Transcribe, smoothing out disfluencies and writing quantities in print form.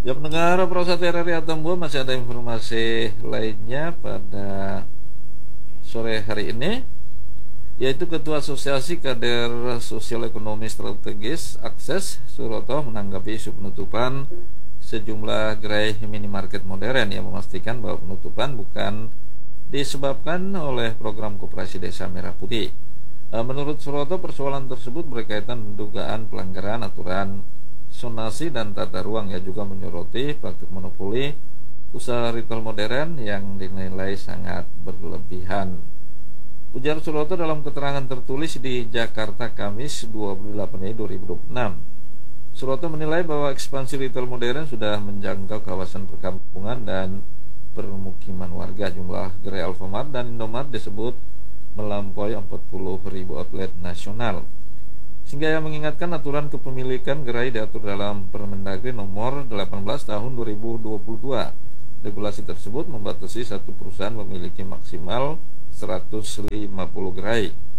Ya pendengar Proses RRI Atambua, masih ada informasi lainnya pada sore hari ini, yaitu Ketua Asosiasi Kader Sosial Ekonomi Strategis Akses Suroto menanggapi isu penutupan sejumlah gerai minimarket modern yang memastikan bahwa penutupan bukan disebabkan oleh program Koperasi Desa Merah Putih. Menurut Suroto, persoalan tersebut berkaitan dugaan pelanggaran aturan zonasi dan tata ruang, yang juga menyoroti praktik monopoli usaha retail modern yang dinilai sangat berlebihan. Ujar Suroto dalam keterangan tertulis di Jakarta Kamis 28 Mei 2026. Suroto menilai bahwa ekspansi retail modern sudah menjangkau kawasan perkampungan dan permukiman warga. Jumlah gerai Alfamart dan Indomart disebut melampaui 40.000 outlet nasional. Sehingga yang mengingatkan aturan kepemilikan gerai diatur dalam Permendagri nomor 18 tahun 2022. Regulasi tersebut membatasi satu perusahaan memiliki maksimal 150 gerai.